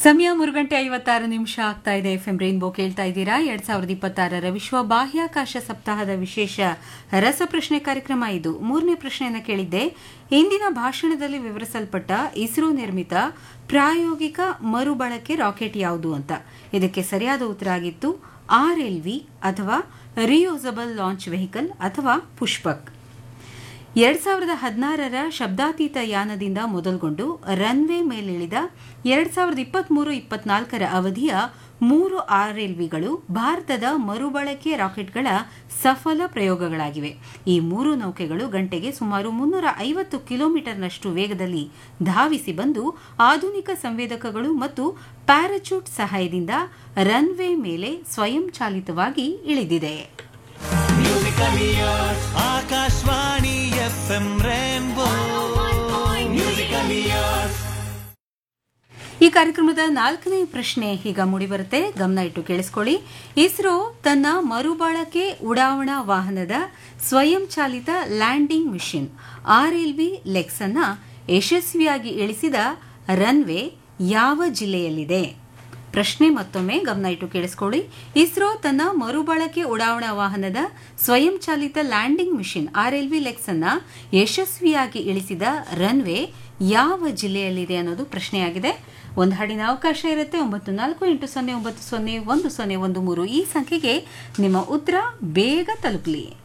ಸಮಯ 3:56 ಆಗ್ತಾ ಇದೆ. ಎಫ್ಎಂ ರೈನ್ಬೋ ಕೇಳ್ತಾ ಇದ್ದೀರಾ. 2026ರ ವಿಶ್ವ ಬಾಹ್ಯಾಕಾಶ ಸಪ್ತಾಹದ ವಿಶೇಷ ರಸಪ್ರಶ್ನೆ ಕಾರ್ಯಕ್ರಮ ಇದು. 3ನೇ ಪ್ರಶ್ನೆಯನ್ನು ಕೇಳಿದ್ದೆ. ಇಂದಿನ ಭಾಷಣದಲ್ಲಿ ವಿವರಿಸಲ್ಪಟ್ಟ ಇಸ್ರೋ ನಿರ್ಮಿತ ಪ್ರಾಯೋಗಿಕ ಮರುಬಳಕೆ ರಾಕೆಟ್ ಯಾವುದು ಅಂತ. ಇದಕ್ಕೆ ಸರಿಯಾದ ಉತ್ತರ ಆಗಿತ್ತು RLV ಅಥವಾ ರಿಯೂಸಬಲ್ ಲಾಂಚ್ ವೆಹಿಕಲ್ ಅಥವಾ ಪುಷ್ಪಕ್. 2016ರ ಶಬ್ದಾತೀತ ಯಾನದಿಂದ ಮೊದಲುಗೊಂಡು ರನ್ವೇ ಮೇಲಿಳಿದ 2023-24ರ ಅವಧಿಯ 3 RLVಗಳು ಭಾರತದ ಮರುಬಳಕೆ ರಾಕೆಟ್ಗಳ ಸಫಲ ಪ್ರಯೋಗಗಳಾಗಿವೆ. ಈ 3 ನೌಕೆಗಳು ಗಂಟೆಗೆ ಸುಮಾರು 350 ಕಿಲೋಮೀಟರ್ನಷ್ಟು ವೇಗದಲ್ಲಿ ಧಾವಿಸಿ ಬಂದು ಆಧುನಿಕ ಸಂವೇದಕಗಳು ಮತ್ತು ಪ್ಯಾರಾಚೂಟ್ ಸಹಾಯದಿಂದ ರನ್ವೇ ಮೇಲೆ ಸ್ವಯಂಚಾಲಿತವಾಗಿ ಇಳಿದಿದೆ. Akashvani FM rainbow musical years. ಈ ಕಾರ್ಯಕ್ರಮದ 4ನೇ ಪ್ರಶ್ನೆ ಈಗ ಮೂಡಿಬರುತ್ತೆ. ಗಮನ ಇಟ್ಟು ಕೇಳಿಸ್ಕೊಳ್ಳಿ. ಇಸ್ರೋ ತನ್ನ ಮರುಬಳಕೆ ಉಡಾವಣಾ ವಾಹನದ ಸ್ವಯಂಚಾಲಿತ ಲ್ಯಾಂಡಿಂಗ್ ಮಿಷನ್ RLV ಲೆಕ್ಸ್ ಅನ್ನ ಯಶಸ್ವಿಯಾಗಿ ಇಳಿಸಿದ ರನ್ವೇ ಯಾವ ಜಿಲ್ಲೆಯಲ್ಲಿದೆ? ಪ್ರಶ್ನೆ ಮತ್ತೊಮ್ಮೆ ಗಮನ ಇಟ್ಟು ಕೇಳಿಸ್ಕೊಳ್ಳಿ. ಇಸ್ರೋ ತನ್ನ ಮರುಬಳಕೆ ಉಡಾವಣಾ ವಾಹನದ ಸ್ವಯಂಚಾಲಿತ ಲ್ಯಾಂಡಿಂಗ್ ಮಿಷನ್ RLV ಲೆಕ್ಸ್ ಅನ್ನ ಯಶಸ್ವಿಯಾಗಿ ಇಳಿಸಿದ ರನ್ವೇ ಯಾವ ಜಿಲ್ಲೆಯಲ್ಲಿದೆ ಅನ್ನೋದು ಪ್ರಶ್ನೆಯಾಗಿದೆ. ಒಂದು ಹಾಡಿನ ಅವಕಾಶ ಇರುತ್ತೆ. 9480901013 ಈ ಸಂಖ್ಯೆಗೆ ನಿಮ್ಮ ಉತ್ತರ ಬೇಗ ತಲುಪಲಿ.